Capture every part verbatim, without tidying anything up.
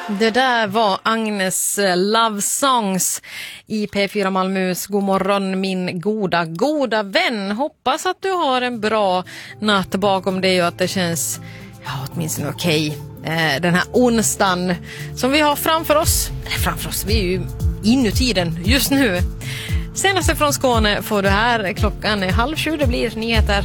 Det där var Agnes Love Songs i P fyra Malmös God morgon min goda, goda vän. Hoppas att du har en bra natt bakom dig och att det känns ja, åtminstone okej. Eh, den här onsdagen som vi har framför oss. Eller framför oss, vi är ju inuti den just nu. Senaste från Skåne får du här. Klockan är halv sju, det blir nyheter.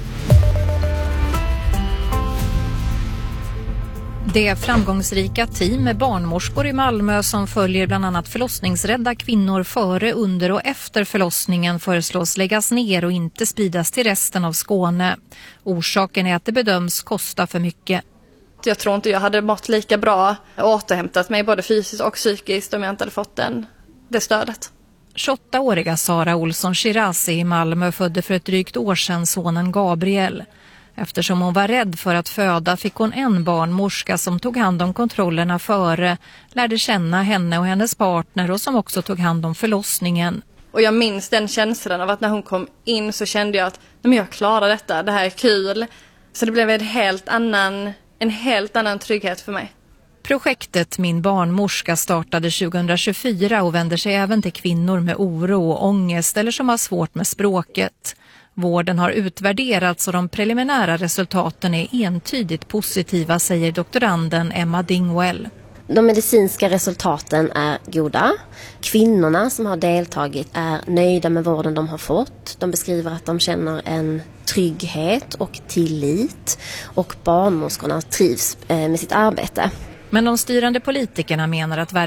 Det framgångsrika team med barnmorskor i Malmö som följer bland annat förlossningsrädda kvinnor före, under och efter förlossningen föreslås läggas ner och inte spridas till resten av Skåne. Orsaken är att det bedöms kosta för mycket. Jag tror inte jag hade mått lika bra och återhämtat mig både fysiskt och psykiskt om jag inte hade fått den, det stödet. tjugoåtta-åriga Sara Olsson Shirazi i Malmö födde för ett drygt år sedan sonen Gabriel. Eftersom hon var rädd för att föda fick hon en barnmorska som tog hand om kontrollerna före, lärde känna henne och hennes partner och som också tog hand om förlossningen. Och jag minns den känslan av att när hon kom in så kände jag att nej, men jag klarar detta, det här är kul. Så det blev en helt annan, en helt annan trygghet för mig. Projektet Min barnmorska startade tjugohundratjugofyra och vänder sig även till kvinnor med oro och ångest eller som har svårt med språket. Vården har utvärderats och de preliminära resultaten är entydigt positiva, säger doktoranden Emma Dingwell. De medicinska resultaten är goda. Kvinnorna som har deltagit är nöjda med vården de har fått. De beskriver att de känner en trygghet och tillit och barnmorskorna trivs med sitt arbete. Men de styrande politikerna menar att